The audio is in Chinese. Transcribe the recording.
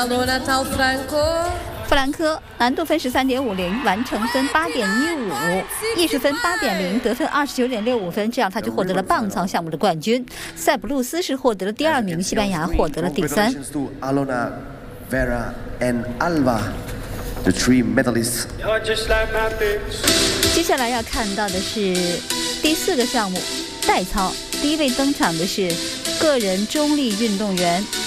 弗兰科难度分13.50，完成分8.15，艺术分8.0，得分29.65分，这样他就获得了棒操项目的冠军。塞浦路斯是获得了第2名，西班牙获得了第3。接下来要看到的是第4个项目代操，第一位登场的是个人中立运动员